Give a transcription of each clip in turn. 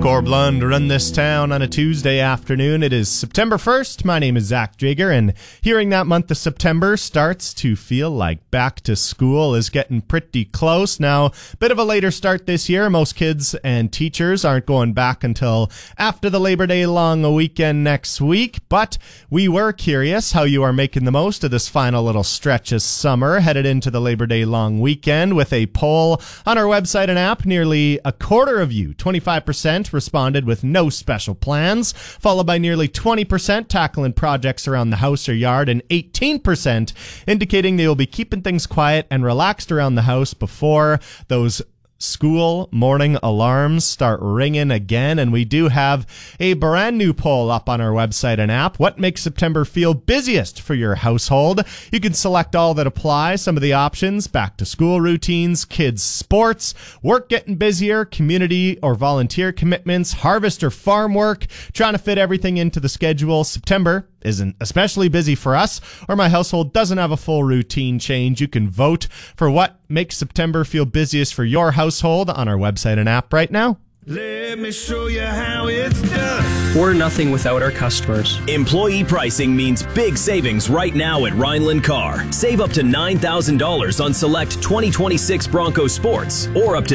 Core Blonde run this town on a Tuesday afternoon. It is September 1st. My name is Zach Jager, and hearing that month of September starts to feel like back to school is getting pretty close. Now, bit of a later start this year. Most kids and teachers aren't going back until after the Labor Day long weekend next week, but we were curious how you are making the most of this final little stretch of summer headed into the Labor Day long weekend with a poll on our website and app. Nearly a quarter of you, 25%, responded with no special plans, followed by nearly 20% tackling projects around the house or yard, and 18% indicating they will be keeping things quiet and relaxed around the house before those school morning alarms start ringing again. And we do have a brand new poll up on our website and app. What makes September feel busiest for your household? You can select all that apply. Some of the options: back to school routines, kids sports, work getting busier, community or volunteer commitments, harvest or farm work, trying to fit everything into the schedule. September isn't especially busy for us, or my household doesn't have a full routine change. You can vote for what makes September feel busiest for your household on our website and app right now. Let me show you how it's done. We're nothing without our customers. Employee pricing means big savings right now at Rhineland Car. Save up to $9,000 on select 2026 Bronco Sports, or up to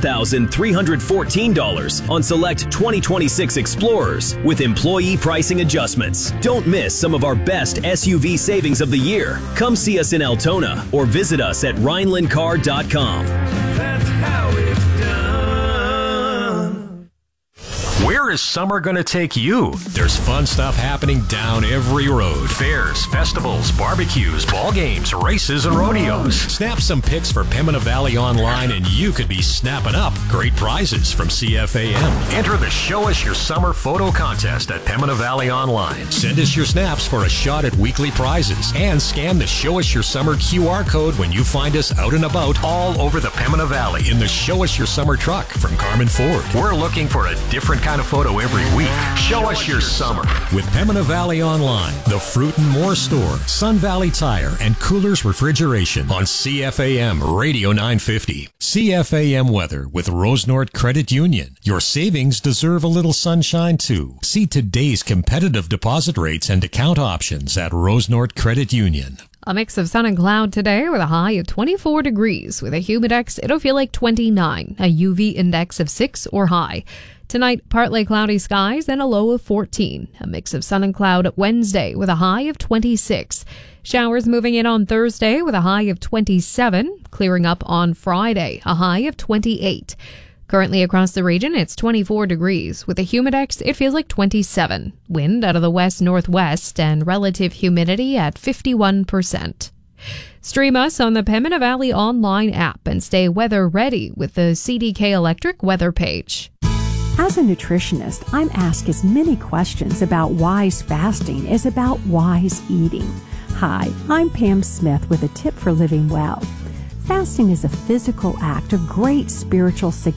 $7,314 on select 2026 Explorers with employee pricing adjustments. Don't miss some of our best SUV savings of the year. Come see us in Altona or visit us at RhinelandCar.com. That's how it's done. Where is summer going to take you? There's fun stuff happening down every road. Fairs, festivals, barbecues, ball games, races, and rodeos. Snap some pics for Pembina Valley Online and you could be snapping up great prizes from CFAM. Enter the Show Us Your Summer photo contest at Pembina Valley Online. Send us your snaps for a shot at weekly prizes and scan the Show Us Your Summer QR code when you find us out and about all over the Pembina Valley in the Show Us Your Summer truck from Carmen Ford. We're looking for a different kind of photo every week. Show us your summer with Pembina Valley Online, the Fruit and More Store, Sun Valley Tire, and Coolers Refrigeration on CFAM Radio 950. CFAM weather with Rosenort Credit Union. Your savings deserve a little sunshine too. See today's competitive deposit rates and account options at Rosenort Credit Union. A mix of sun and cloud today with a high of 24 degrees. With a humidex, it'll feel like 29, a UV index of 6 or high. Tonight, partly cloudy skies and a low of 14. A mix of sun and cloud Wednesday with a high of 26. Showers moving in on Thursday with a high of 27. Clearing up on Friday, a high of 28. Currently across the region, it's 24 degrees. With a humidex, it feels like 27. Wind out of the west-northwest and relative humidity at 51%. Stream us on the Pembina Valley Online app and stay weather ready with the CDK Electric weather page. As a nutritionist, I'm asked as many questions about wise fasting as about wise eating. Hi, I'm Pam Smith with a tip for living well. Fasting is a physical act of great spiritual significance.